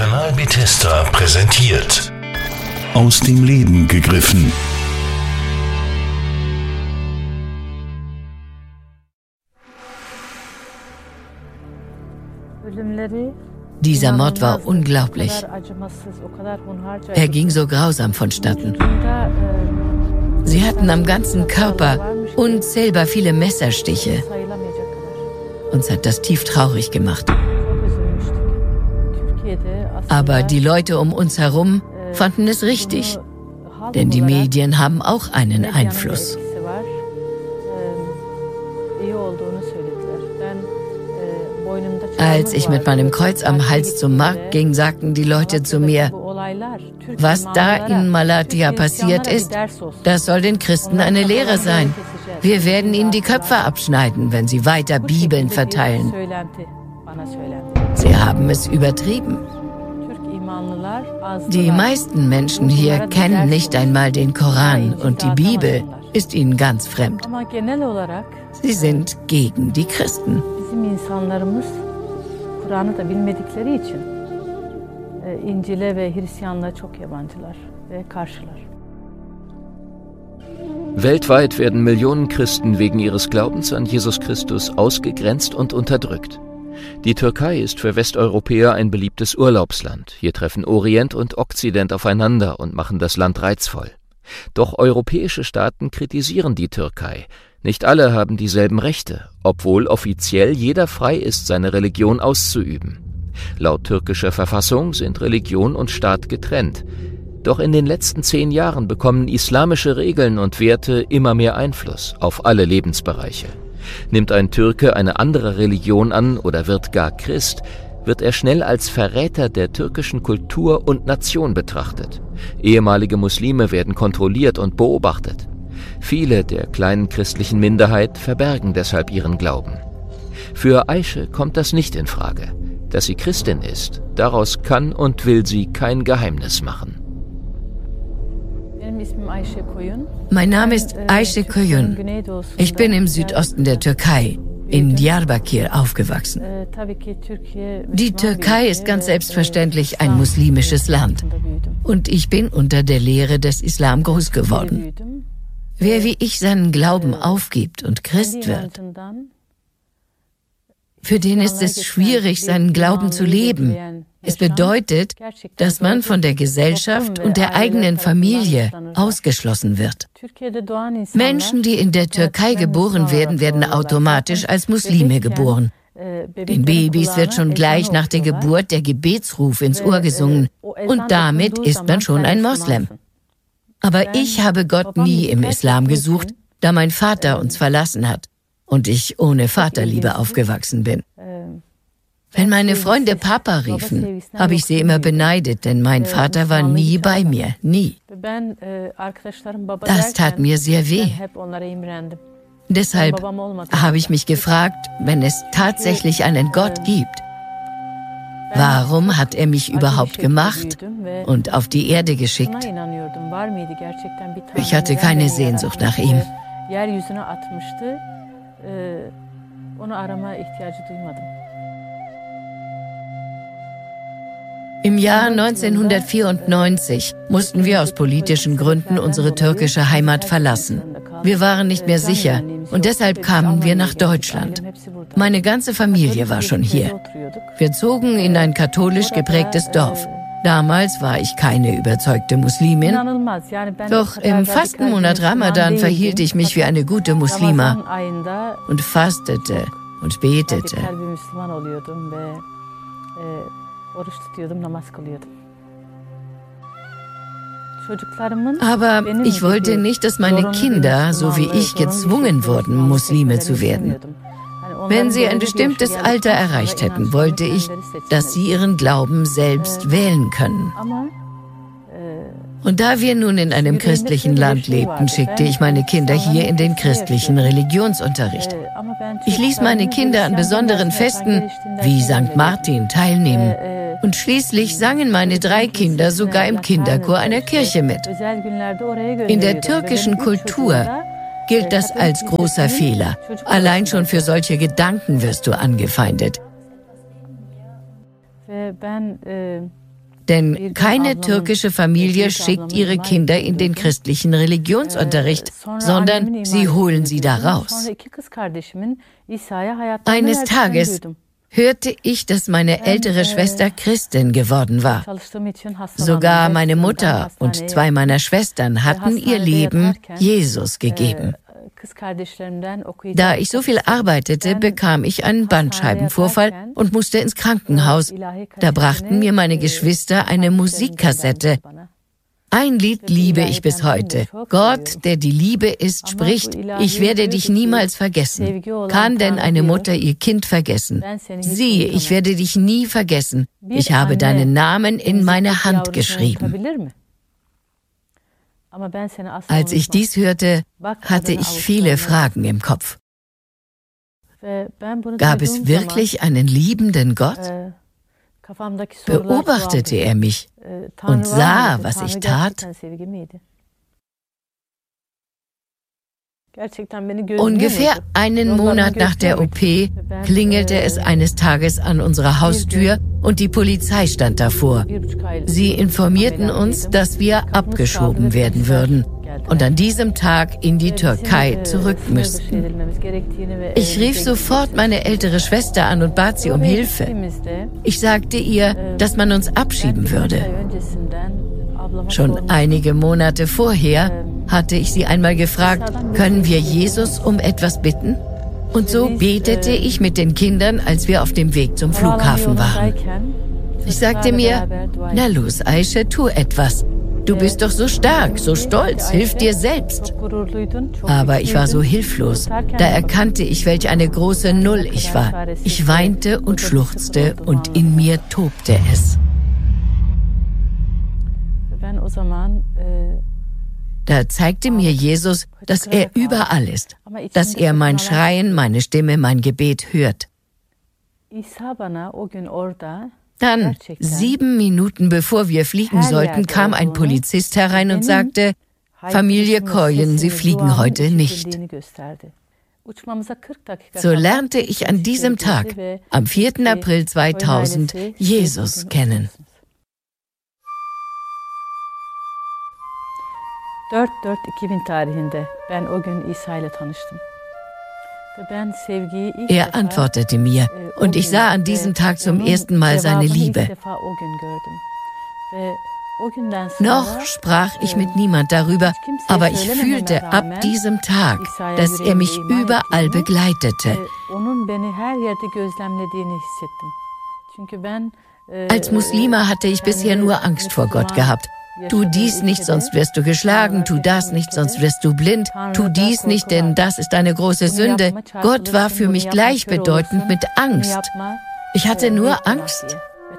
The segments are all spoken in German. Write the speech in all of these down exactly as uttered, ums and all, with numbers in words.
Kanal Bethesda präsentiert. Aus dem Leben gegriffen. Dieser Mord war unglaublich. Er ging so grausam vonstatten. Sie hatten am ganzen Körper unzählbar viele Messerstiche. Uns hat das tief traurig gemacht. Aber die Leute um uns herum fanden es richtig, denn die Medien haben auch einen Einfluss. Als ich mit meinem Kreuz am Hals zum Markt ging, sagten die Leute zu mir, was da in Malatya passiert ist, das soll den Christen eine Lehre sein. Wir werden ihnen die Köpfe abschneiden, wenn sie weiter Bibeln verteilen. Sie haben es übertrieben. Die meisten Menschen hier kennen nicht einmal den Koran und die Bibel ist ihnen ganz fremd. Sie sind gegen die Christen. Kur'an'ı da bilmedikleri için İncil'e ve Hristiyanlığa çok yabancılar ve karşılar. Weltweit werden Millionen Christen wegen ihres Glaubens an Jesus Christus ausgegrenzt und unterdrückt. Die Türkei ist für Westeuropäer ein beliebtes Urlaubsland. Hier treffen Orient und Okzident aufeinander und machen das Land reizvoll. Doch europäische Staaten kritisieren die Türkei. Nicht alle haben dieselben Rechte, obwohl offiziell jeder frei ist, seine Religion auszuüben. Laut türkischer Verfassung sind Religion und Staat getrennt. Doch in den letzten zehn Jahren bekommen islamische Regeln und Werte immer mehr Einfluss auf alle Lebensbereiche. Nimmt ein Türke eine andere Religion an oder wird gar Christ, wird er schnell als Verräter der türkischen Kultur und Nation betrachtet. Ehemalige Muslime werden kontrolliert und beobachtet. Viele der kleinen christlichen Minderheit verbergen deshalb ihren Glauben. Für Ayşe kommt das nicht in Frage. Dass sie Christin ist, daraus kann und will sie kein Geheimnis machen. Mein Name ist Ayşe Koyun. Ich bin im Südosten der Türkei, in Diyarbakir, aufgewachsen. Die Türkei ist ganz selbstverständlich ein muslimisches Land. Und ich bin unter der Lehre des Islam groß geworden. Wer wie ich seinen Glauben aufgibt und Christ wird, für den ist es schwierig, seinen Glauben zu leben. Es bedeutet, dass man von der Gesellschaft und der eigenen Familie ausgeschlossen wird. Menschen, die in der Türkei geboren werden, werden automatisch als Muslime geboren. Den Babys wird schon gleich nach der Geburt der Gebetsruf ins Ohr gesungen und damit ist man schon ein Moslem. Aber ich habe Gott nie im Islam gesucht, da mein Vater uns verlassen hat und ich ohne Vaterliebe aufgewachsen bin. Wenn meine Freunde Papa riefen, habe ich sie immer beneidet, denn mein Vater war nie bei mir, nie. Das tat mir sehr weh. Deshalb habe ich mich gefragt, wenn es tatsächlich einen Gott gibt, warum hat er mich überhaupt gemacht und auf die Erde geschickt? Ich hatte keine Sehnsucht nach ihm. Im Jahr neunzehnhundertvierundneunzig mussten wir aus politischen Gründen unsere türkische Heimat verlassen. Wir waren nicht mehr sicher und deshalb kamen wir nach Deutschland. Meine ganze Familie war schon hier. Wir zogen in ein katholisch geprägtes Dorf. Damals war ich keine überzeugte Muslimin, doch im Fastenmonat Ramadan verhielt ich mich wie eine gute Muslima und fastete und betete. Aber ich wollte nicht, dass meine Kinder, so wie ich, gezwungen wurden, Muslime zu werden. Wenn sie ein bestimmtes Alter erreicht hätten, wollte ich, dass sie ihren Glauben selbst wählen können. Und da wir nun in einem christlichen Land lebten, schickte ich meine Kinder hier in den christlichen Religionsunterricht. Ich ließ meine Kinder an besonderen Festen wie Sankt Martin teilnehmen. Und schließlich sangen meine drei Kinder sogar im Kinderchor einer Kirche mit. In der türkischen Kultur gilt das als großer Fehler. Allein schon für solche Gedanken wirst du angefeindet. Denn keine türkische Familie schickt ihre Kinder in den christlichen Religionsunterricht, sondern sie holen sie da raus. Eines Tages hörte ich, dass meine ältere Schwester Christin geworden war. Sogar meine Mutter und zwei meiner Schwestern hatten ihr Leben Jesus gegeben. Da ich so viel arbeitete, bekam ich einen Bandscheibenvorfall und musste ins Krankenhaus. Da brachten mir meine Geschwister eine Musikkassette. Ein Lied liebe ich bis heute. Gott, der die Liebe ist, spricht, ich werde dich niemals vergessen. Kann denn eine Mutter ihr Kind vergessen? Siehe, ich werde dich nie vergessen. Ich habe deinen Namen in meine Hand geschrieben. Als ich dies hörte, hatte ich viele Fragen im Kopf. Gab es wirklich einen liebenden Gott? Beobachtete er mich und sah, was ich tat? Ungefähr einen Monat nach der O P klingelte es eines Tages an unserer Haustür und die Polizei stand davor. Sie informierten uns, dass wir abgeschoben werden würden und an diesem Tag in die Türkei zurück müssten. Ich rief sofort meine ältere Schwester an und bat sie um Hilfe. Ich sagte ihr, dass man uns abschieben würde. Schon einige Monate vorher hatte ich sie einmal gefragt, können wir Jesus um etwas bitten? Und so betete ich mit den Kindern, als wir auf dem Weg zum Flughafen waren. Ich sagte mir, na los, Aische, tu etwas. Du bist doch so stark, so stolz, hilf dir selbst. Aber ich war so hilflos. Da erkannte ich, welch eine große Null ich war. Ich weinte und schluchzte und in mir tobte es. Da zeigte mir Jesus, dass er überall ist, dass er mein Schreien, meine Stimme, mein Gebet hört. Dann, sieben Minuten bevor wir fliegen sollten, kam ein Polizist herein und sagte, Familie Koyun, Sie fliegen heute nicht. So lernte ich an diesem Tag, am vierten April zweitausend, Jesus kennen. dört dört iki bin tarihinde ben o gün İsa ile tanıştım. Er antwortete mir und ich sah an diesem Tag zum ersten Mal seine Liebe. Noch sprach ich mit niemand darüber, aber ich fühlte ab diesem Tag, dass er mich überall begleitete. Als Muslima hatte ich bisher nur Angst vor Gott gehabt. Tu dies nicht, sonst wirst du geschlagen, tu das nicht, sonst wirst du blind, tu dies nicht, denn das ist eine große Sünde. Gott war für mich gleichbedeutend mit Angst. Ich hatte nur Angst.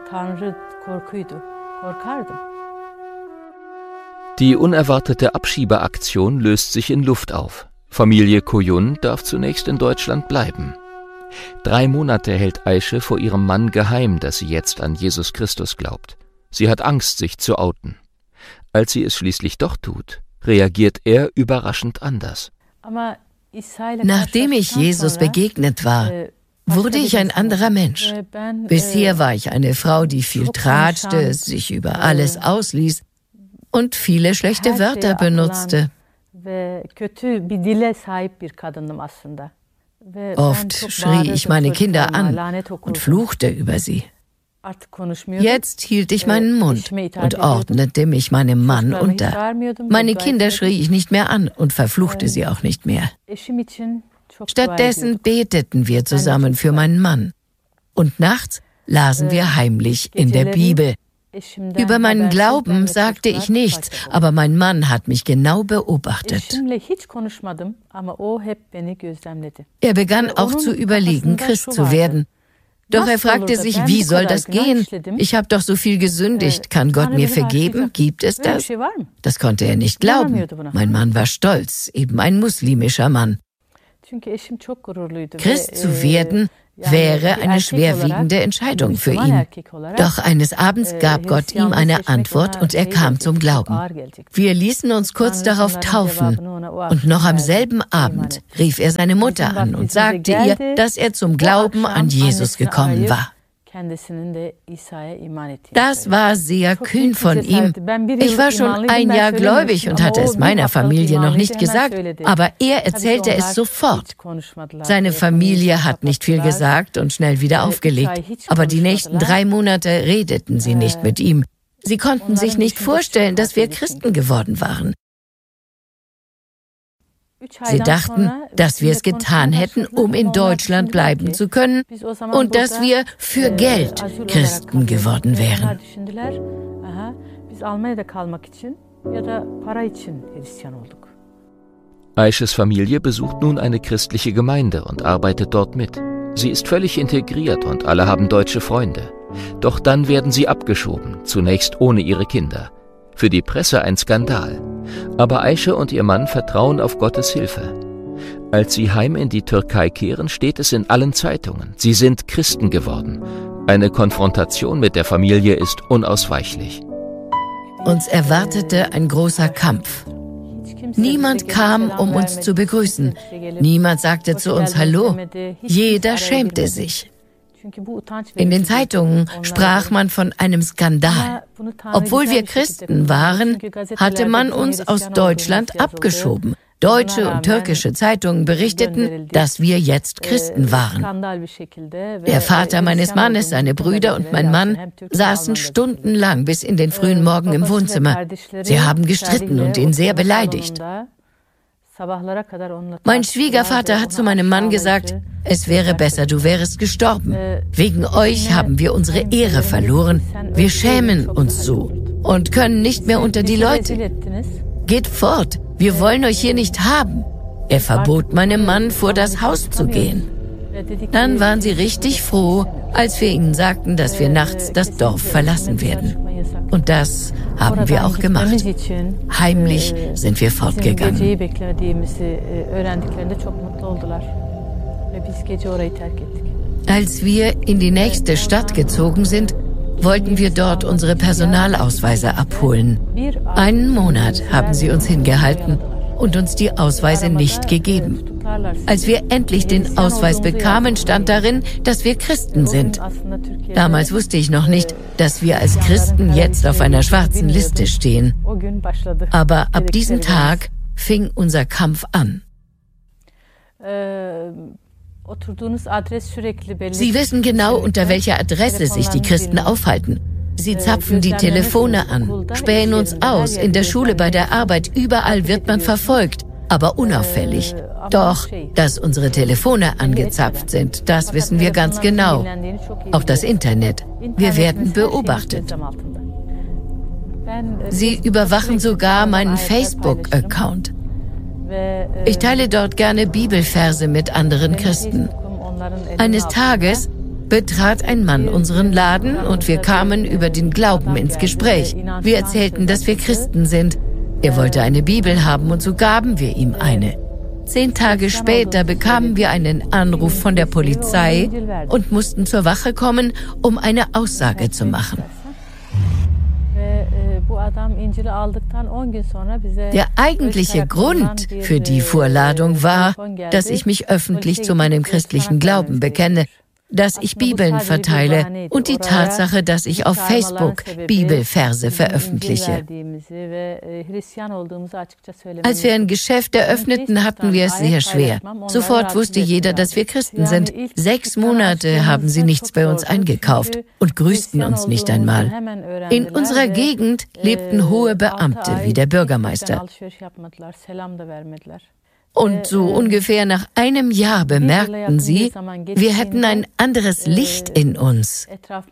Die unerwartete Abschiebeaktion löst sich in Luft auf. Familie Koyun darf zunächst in Deutschland bleiben. Drei Monate hält Aische vor ihrem Mann geheim, dass sie jetzt an Jesus Christus glaubt. Sie hat Angst, sich zu outen. Als sie es schließlich doch tut, reagiert er überraschend anders. Nachdem ich Jesus begegnet war, wurde ich ein anderer Mensch. Bisher war ich eine Frau, die viel tratschte, sich über alles ausließ und viele schlechte Wörter benutzte. Oft schrie ich meine Kinder an und fluchte über sie. Jetzt hielt ich meinen Mund und ordnete mich meinem Mann unter. Meine Kinder schrie ich nicht mehr an und verfluchte sie auch nicht mehr. Stattdessen beteten wir zusammen für meinen Mann. Und nachts lasen wir heimlich in der Bibel. Über meinen Glauben sagte ich nichts, aber mein Mann hat mich genau beobachtet. Er begann auch zu überlegen, Christ zu werden. Doch er fragte sich, wie soll das gehen? Ich habe doch so viel gesündigt. Kann Gott mir vergeben? Gibt es das? Das konnte er nicht glauben. Mein Mann war stolz, eben ein muslimischer Mann. Christ zu werden wäre eine schwerwiegende Entscheidung für ihn. Doch eines Abends gab Gott ihm eine Antwort und er kam zum Glauben. Wir ließen uns kurz darauf taufen und noch am selben Abend rief er seine Mutter an und sagte ihr, dass er zum Glauben an Jesus gekommen war. Das war sehr kühn von ihm. Ich war schon ein Jahr gläubig und hatte es meiner Familie noch nicht gesagt, aber er erzählte es sofort. Seine Familie hat nicht viel gesagt und schnell wieder aufgelegt, aber die nächsten drei Monate redeten sie nicht mit ihm. Sie konnten sich nicht vorstellen, dass wir Christen geworden waren. Sie dachten, dass wir es getan hätten, um in Deutschland bleiben zu können und dass wir für Geld Christen geworden wären. Aisches Familie besucht nun eine christliche Gemeinde und arbeitet dort mit. Sie ist völlig integriert und alle haben deutsche Freunde. Doch dann werden sie abgeschoben, zunächst ohne ihre Kinder. Für die Presse ein Skandal. Aber Aische und ihr Mann vertrauen auf Gottes Hilfe. Als sie heim in die Türkei kehren, steht es in allen Zeitungen. Sie sind Christen geworden. Eine Konfrontation mit der Familie ist unausweichlich. Uns erwartete ein großer Kampf. Niemand kam, um uns zu begrüßen. Niemand sagte zu uns Hallo. Jeder schämte sich. In den Zeitungen sprach man von einem Skandal. Obwohl wir Christen waren, hatte man uns aus Deutschland abgeschoben. Deutsche und türkische Zeitungen berichteten, dass wir jetzt Christen waren. Der Vater meines Mannes, seine Brüder und mein Mann saßen stundenlang bis in den frühen Morgen im Wohnzimmer. Sie haben gestritten und ihn sehr beleidigt. Mein Schwiegervater hat zu meinem Mann gesagt, es wäre besser, du wärest gestorben. Wegen euch haben wir unsere Ehre verloren. Wir schämen uns so und können nicht mehr unter die Leute. Geht fort, wir wollen euch hier nicht haben. Er verbot meinem Mann, vor das Haus zu gehen. Dann waren sie richtig froh, als wir ihnen sagten, dass wir nachts das Dorf verlassen werden. Und das haben wir auch gemacht. Heimlich sind wir fortgegangen. Als wir in die nächste Stadt gezogen sind, wollten wir dort unsere Personalausweise abholen. Einen Monat haben sie uns hingehalten und uns die Ausweise nicht gegeben. Als wir endlich den Ausweis bekamen, stand darin, dass wir Christen sind. Damals wusste ich noch nicht, dass wir als Christen jetzt auf einer schwarzen Liste stehen. Aber ab diesem Tag fing unser Kampf an. Sie wissen genau, unter welcher Adresse sich die Christen aufhalten. Sie zapfen die Telefone an, spähen uns aus, in der Schule, bei der Arbeit, überall wird man verfolgt, aber unauffällig. Doch, dass unsere Telefone angezapft sind, das wissen wir ganz genau. Auch das Internet. Wir werden beobachtet. Sie überwachen sogar meinen Facebook-Account. Ich teile dort gerne Bibelverse mit anderen Christen. Eines Tages betrat ein Mann unseren Laden und wir kamen über den Glauben ins Gespräch. Wir erzählten, dass wir Christen sind. Er wollte eine Bibel haben und so gaben wir ihm eine. Zehn Tage später bekamen wir einen Anruf von der Polizei und mussten zur Wache kommen, um eine Aussage zu machen. Der eigentliche Grund für die Vorladung war, dass ich mich öffentlich zu meinem christlichen Glauben bekenne, dass ich Bibeln verteile und die Tatsache, dass ich auf Facebook Bibelverse veröffentliche. Als wir ein Geschäft eröffneten, hatten wir es sehr schwer. Sofort wusste jeder, dass wir Christen sind. Sechs Monate haben sie nichts bei uns eingekauft und grüßten uns nicht einmal. In unserer Gegend lebten hohe Beamte wie der Bürgermeister. Und so ungefähr nach einem Jahr bemerkten sie, wir hätten ein anderes Licht in uns.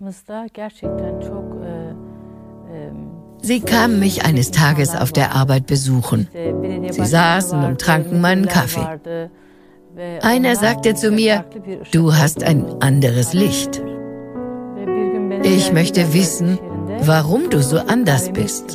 Sie kamen mich eines Tages auf der Arbeit besuchen. Sie saßen und tranken meinen Kaffee. Einer sagte zu mir, du hast ein anderes Licht. Ich möchte wissen, warum du so anders bist.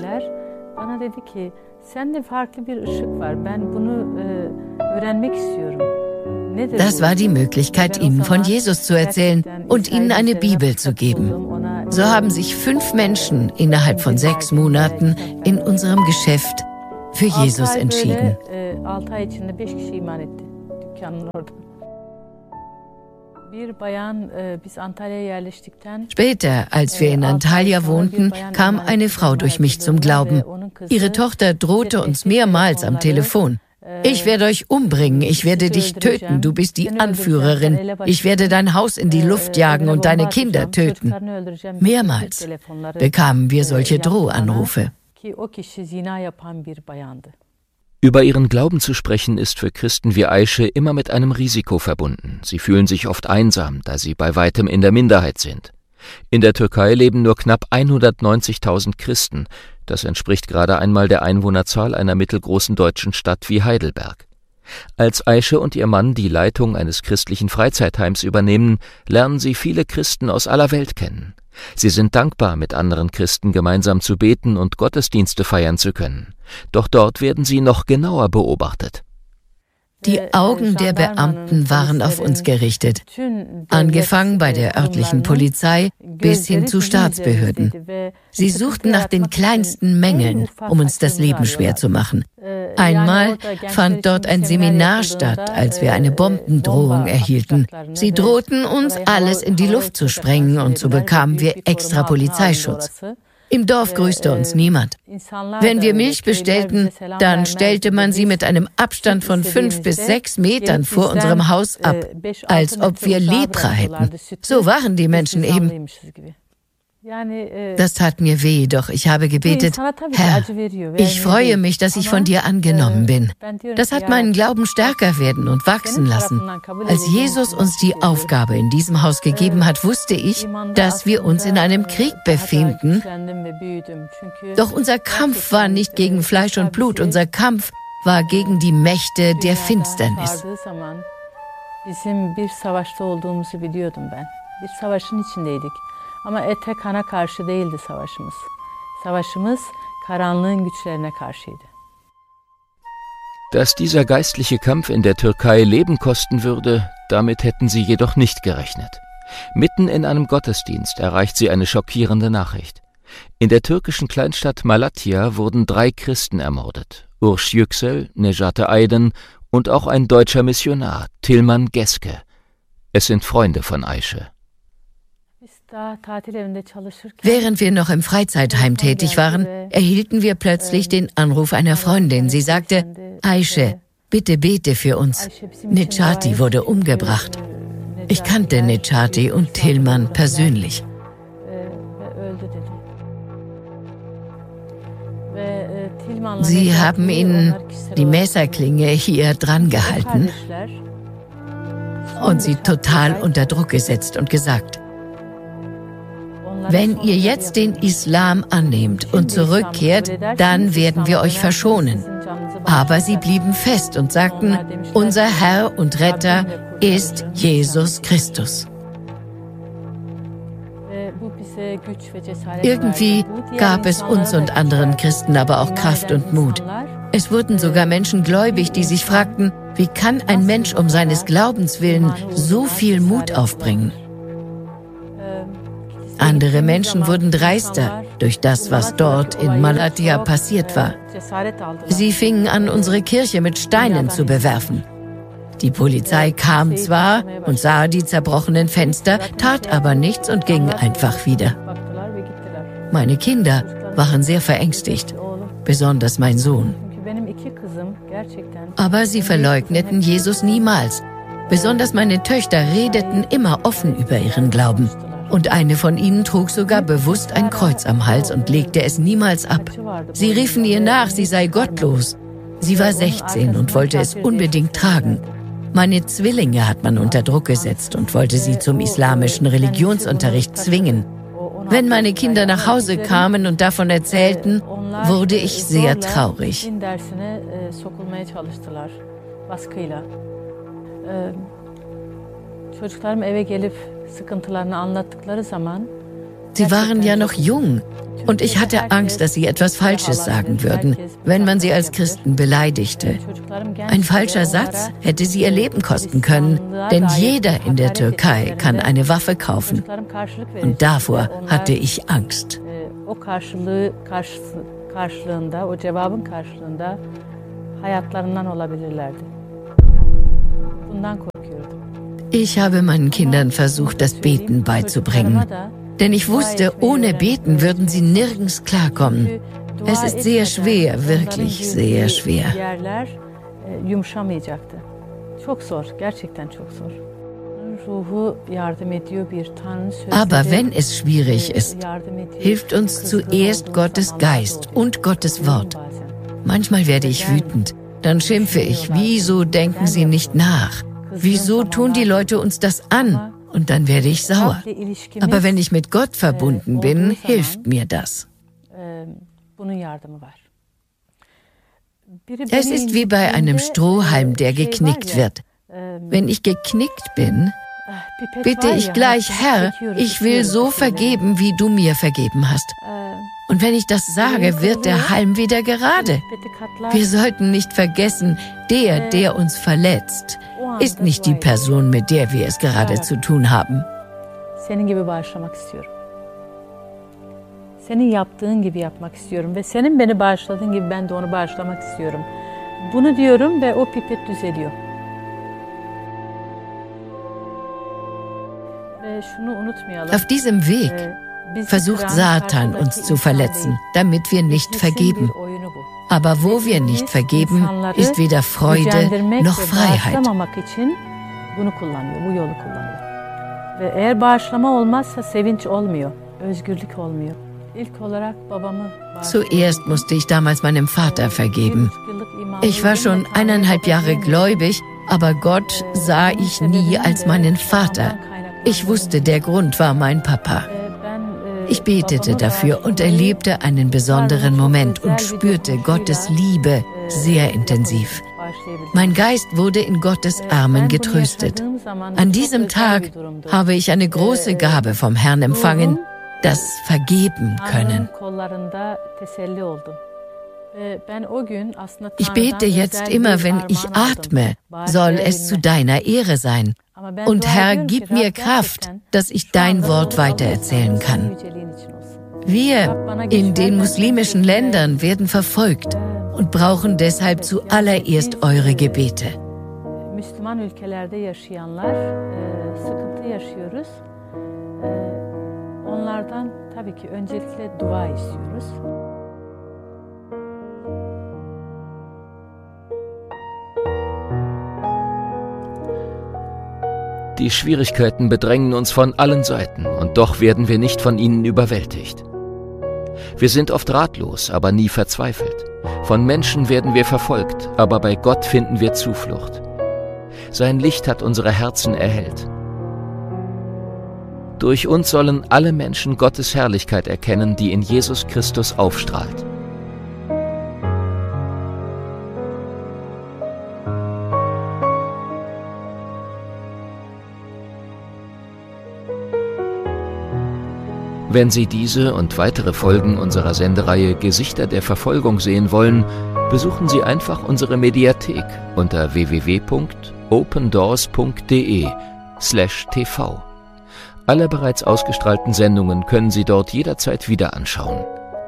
Das war die Möglichkeit, ihnen von Jesus zu erzählen und ihnen eine Bibel zu geben. So haben sich fünf Menschen innerhalb von sechs Monaten in unserem Geschäft für Jesus entschieden. Später, als wir in Antalya wohnten, kam eine Frau durch mich zum Glauben. Ihre Tochter drohte uns mehrmals am Telefon. Ich werde euch umbringen, ich werde dich töten, du bist die Anführerin, ich werde dein Haus in die Luft jagen und deine Kinder töten. Mehrmals bekamen wir solche Drohanrufe. Über ihren Glauben zu sprechen, ist für Christen wie Aische immer mit einem Risiko verbunden. Sie fühlen sich oft einsam, da sie bei weitem in der Minderheit sind. In der Türkei leben nur knapp hundertneunzigtausend Christen. Das entspricht gerade einmal der Einwohnerzahl einer mittelgroßen deutschen Stadt wie Heidelberg. Als Aische und ihr Mann die Leitung eines christlichen Freizeitheims übernehmen, lernen sie viele Christen aus aller Welt kennen. Sie sind dankbar, mit anderen Christen gemeinsam zu beten und Gottesdienste feiern zu können. Doch dort werden sie noch genauer beobachtet. Die Augen der Beamten waren auf uns gerichtet, angefangen bei der örtlichen Polizei bis hin zu Staatsbehörden. Sie suchten nach den kleinsten Mängeln, um uns das Leben schwer zu machen. Einmal fand dort ein Seminar statt, als wir eine Bombendrohung erhielten. Sie drohten uns, alles in die Luft zu sprengen, und so bekamen wir extra Polizeischutz. Im Dorf grüßte uns niemand. Wenn wir Milch bestellten, dann stellte man sie mit einem Abstand von fünf bis sechs Metern vor unserem Haus ab, als ob wir Lepra hätten. So waren die Menschen eben. Das tat mir weh, doch ich habe gebetet: Herr, ich freue mich, dass ich von dir angenommen bin. Das hat meinen Glauben stärker werden und wachsen lassen. Als Jesus uns die Aufgabe in diesem Haus gegeben hat, wusste ich, dass wir uns in einem Krieg befinden. Doch unser Kampf war nicht gegen Fleisch und Blut, unser Kampf war gegen die Mächte der Finsternis. Ama ete kana karşı değildi savaşımız. Savaşımız karanlığın güçlerine karşıydı. Dass dieser geistliche Kampf in der Türkei Leben kosten würde, damit hätten sie jedoch nicht gerechnet. Mitten in einem Gottesdienst erreicht sie eine schockierende Nachricht. In der türkischen Kleinstadt Malatya wurden drei Christen ermordet: Urs Yüksel, Nejate Aydın und auch ein deutscher Missionar, Tilman Geske. Es sind Freunde von Aische. Während wir noch im Freizeitheim tätig waren, erhielten wir plötzlich den Anruf einer Freundin. Sie sagte: Aische, bitte bete für uns. Nejati wurde umgebracht. Ich kannte Nejati und Tilman persönlich. Sie haben ihnen die Messerklinge hier dran gehalten und sie total unter Druck gesetzt und gesagt: Wenn ihr jetzt den Islam annehmt und zurückkehrt, dann werden wir euch verschonen. Aber sie blieben fest und sagten: Unser Herr und Retter ist Jesus Christus. Irgendwie gab es uns und anderen Christen aber auch Kraft und Mut. Es wurden sogar Menschen gläubig, die sich fragten: Wie kann ein Mensch um seines Glaubens willen so viel Mut aufbringen? Andere Menschen wurden dreister durch das, was dort in Malatya passiert war. Sie fingen an, unsere Kirche mit Steinen zu bewerfen. Die Polizei kam zwar und sah die zerbrochenen Fenster, tat aber nichts und ging einfach wieder. Meine Kinder waren sehr verängstigt, besonders mein Sohn. Aber sie verleugneten Jesus niemals. Besonders meine Töchter redeten immer offen über ihren Glauben. Und eine von ihnen trug sogar bewusst ein Kreuz am Hals und legte es niemals ab. Sie riefen ihr nach, sie sei gottlos. Sie war sechzehn und wollte es unbedingt tragen. Meine Zwillinge hat man unter Druck gesetzt und wollte sie zum islamischen Religionsunterricht zwingen. Wenn meine Kinder nach Hause kamen und davon erzählten, wurde ich sehr traurig. Sie waren ja noch jung und ich hatte Angst, dass sie etwas Falsches sagen würden, wenn man sie als Christen beleidigte. Ein falscher Satz hätte sie ihr Leben kosten können, denn jeder in der Türkei kann eine Waffe kaufen. Und davor hatte ich Angst. Ich habe meinen Kindern versucht, das Beten beizubringen. Denn ich wusste, ohne Beten würden sie nirgends klarkommen. Es ist sehr schwer, wirklich sehr schwer. Aber wenn es schwierig ist, hilft uns zuerst Gottes Geist und Gottes Wort. Manchmal werde ich wütend, dann schimpfe ich, wieso denken sie nicht nach? Wieso tun die Leute uns das an? Und dann werde ich sauer. Aber wenn ich mit Gott verbunden bin, hilft mir das. Es ist wie bei einem Strohhalm, der geknickt wird. Wenn ich geknickt bin, bitte ich gleich, Herr, ich will so vergeben, wie du mir vergeben hast. Und wenn ich das sage, wird der Halm wieder gerade. Wir sollten nicht vergessen, der, der uns verletzt, ist nicht die Person, mit der wir es gerade zu tun haben. Senin gibi bağışlamak istiyorum. Senin yaptığın gibi yapmak istiyorum ve senin beni bağışladığın gibi ben de onu bağışlamak istiyorum. Bunu diyorum ve o pipet düzeliyor. Ve şunu unutmayalım. Auf diesem Weg versucht Satan uns zu verletzen, damit wir nicht vergeben. Aber wo wir nicht vergeben, ist weder Freude noch Freiheit. Bunu kullanıyor, bu yolu kullanıyor. Ve eğer bağışlama olmazsa sevinç olmuyor, özgürlük olmuyor. İlk olarak babamı Zuerst musste ich damals meinem Vater vergeben. Ich war schon eineinhalb Jahre gläubig, aber Gott sah ich nie als meinen Vater. Ich wusste, der Grund war mein Papa. Ich betete dafür und erlebte einen besonderen Moment und spürte Gottes Liebe sehr intensiv. Mein Geist wurde in Gottes Armen getröstet. An diesem Tag habe ich eine große Gabe vom Herrn empfangen, das Vergeben können. Ich bete jetzt immer, wenn ich atme, soll es zu deiner Ehre sein. Und Herr, gib mir Kraft, dass ich dein Wort weitererzählen kann. Wir in den muslimischen Ländern werden verfolgt und brauchen deshalb zuallererst eure Gebete. Müslüman ülkelerde yaşayanlar sıkıntı yaşıyoruz. Onlardan tabii ki öncelikle dua istiyoruz. Die Schwierigkeiten bedrängen uns von allen Seiten, und doch werden wir nicht von ihnen überwältigt. Wir sind oft ratlos, aber nie verzweifelt. Von Menschen werden wir verfolgt, aber bei Gott finden wir Zuflucht. Sein Licht hat unsere Herzen erhellt. Durch uns sollen alle Menschen Gottes Herrlichkeit erkennen, die in Jesus Christus aufstrahlt. Wenn Sie diese und weitere Folgen unserer Sendereihe Gesichter der Verfolgung sehen wollen, besuchen Sie einfach unsere Mediathek unter w w w punkt opendoors punkt de slash t v. Alle bereits ausgestrahlten Sendungen können Sie dort jederzeit wieder anschauen.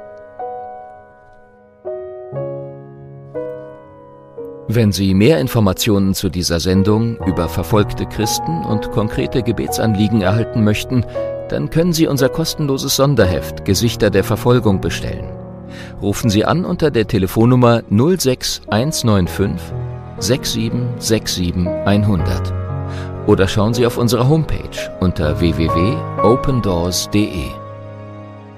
Wenn Sie mehr Informationen zu dieser Sendung über verfolgte Christen und konkrete Gebetsanliegen erhalten möchten, dann können Sie unser kostenloses Sonderheft Gesichter der Verfolgung bestellen. Rufen Sie an unter der Telefonnummer null sechs eins neun fünf sechs sieben sechs sieben hundert oder schauen Sie auf unserer Homepage unter w w w punkt opendoors punkt de.